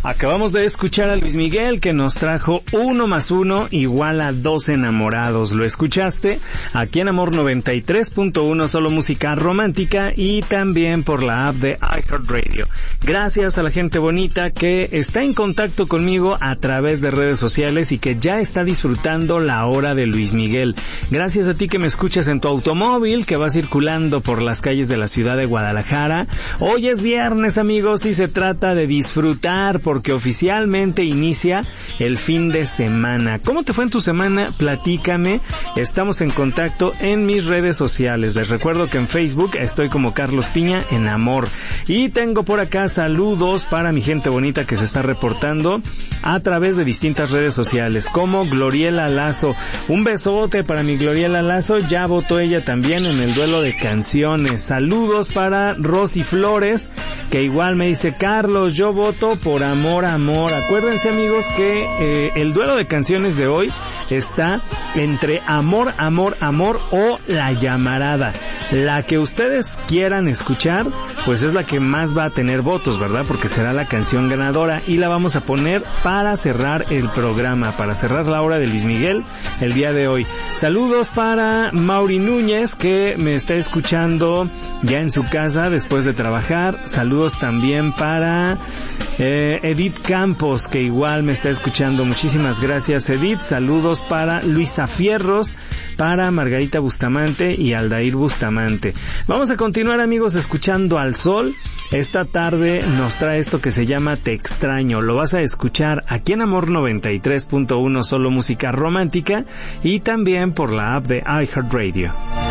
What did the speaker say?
Acabamos de escuchar a Luis Miguel, que nos trajo 1 más 1 igual a 2 enamorados. ¿Lo escuchaste? Aquí en Amor 93.1, solo música romántica, y también por la app de iHeartRadio. Gracias a la gente bonita que está en contacto conmigo a través de redes sociales y que ya está disfrutando la hora de Luis Miguel. Gracias a ti que me escuchas en tu automóvil, que va circulando por las calles de la ciudad de Guadalajara. Hoy es viernes, amigos, y se trata de disfrutar, porque oficialmente inicia el fin de semana. ¿Cómo te fue en tu semana? Platícame. Estamos en contacto en mis redes sociales. Les recuerdo que en Facebook estoy como Carlos Piña en Amor. Y tengo por acá saludos para mi gente bonita que se está reportando a través de distintas redes sociales, como Gloriela Lazo. Un besote para mi Gloriela Lazo. Ya votó ella también en el duelo de canciones. Saludos para Rosy Flores, que igual me dice: Carlos, yo voto por Amor. Acuérdense, amigos, que el duelo de canciones de hoy está entre Amor o La Llamarada. La que ustedes quieran escuchar, pues es la que más va a tener votos, ¿verdad? Porque será la canción ganadora y la vamos a poner para cerrar el programa, para cerrar la hora de Luis Miguel el día de hoy. Saludos para Mauri Núñez, que me está escuchando ya en su casa después de trabajar. Saludos también para Edith Campos, que igual me está escuchando. Muchísimas gracias, Edith. Saludos para Luisa Fierros, para Margarita Bustamante y Aldair Bustamante. Vamos a continuar, amigos, escuchando al Sol. Esta tarde nos trae esto que se llama Te Extraño. Lo vas a escuchar aquí en Amor 93.1, solo música romántica, y también por la app de iHeartRadio.